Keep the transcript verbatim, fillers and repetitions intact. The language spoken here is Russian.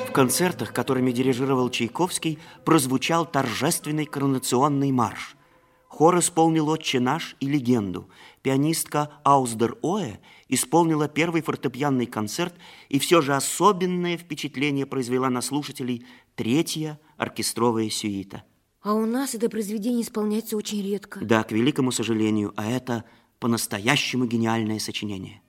В концертах, которыми дирижировал Чайковский, прозвучал торжественный коронационный марш. Хор исполнил «Отче наш» и «Легенду». Пианистка Ауздер Оэ исполнила первый фортепианный концерт, и все же особенное впечатление произвела на слушателей третья оркестровая сюита. А у нас это произведение исполняется очень редко. Да, к великому сожалению, а это по-настоящему гениальное сочинение.